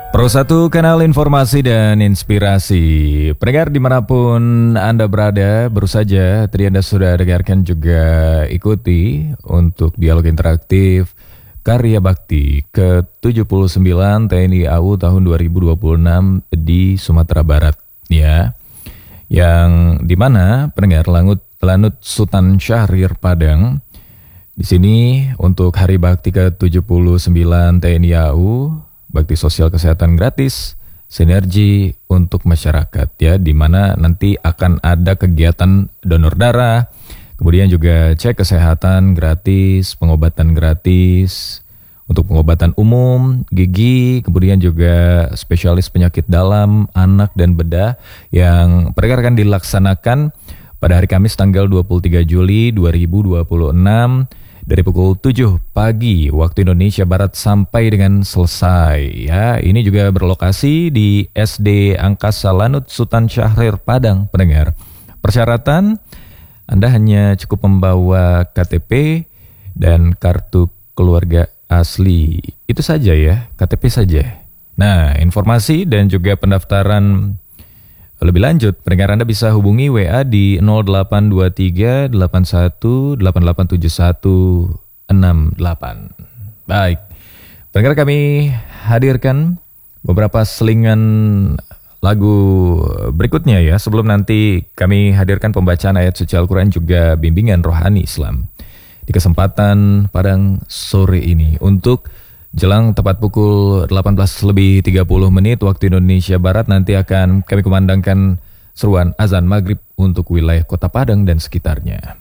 Pro Satu Kanal Informasi dan Inspirasi. Pendengar dimanapun Anda berada, baru saja tadi Anda sudah dengarkan juga ikuti untuk dialog interaktif Karya Bakti ke-79 TNI AU tahun 2026 di Sumatera Barat, ya. Yang dimana pendengar Lanut Sultan Syahrir Padang di sini untuk Hari Bakti ke-79 TNI AU, bakti sosial kesehatan gratis, sinergi untuk masyarakat, ya, di mana nanti akan ada kegiatan donor darah, kemudian juga cek kesehatan gratis, pengobatan gratis untuk pengobatan umum, gigi, kemudian juga spesialis penyakit dalam, anak dan bedah yang akan dilaksanakan pada hari Kamis tanggal 23 Juli 2026 dari pukul 7 pagi waktu Indonesia Barat sampai dengan selesai, ya. Ini juga berlokasi di SD Angkasa Lanut Sultan Syahrir Padang, pendengar. Persyaratan, Anda hanya cukup membawa KTP dan kartu keluarga asli. Itu saja, ya, KTP saja. Nah, informasi dan juga pendaftaran lebih lanjut, pendengar Anda bisa hubungi WA di 0823 81 887168. Baik, pendengar, kami hadirkan beberapa selingan lagu berikutnya, ya. Sebelum nanti kami hadirkan pembacaan ayat suci Al-Quran juga bimbingan rohani Islam di kesempatan Padang sore ini untuk jelang tepat pukul 18:30 waktu Indonesia Barat nanti akan kami kumandangkan seruan azan maghrib untuk wilayah Kota Padang dan sekitarnya.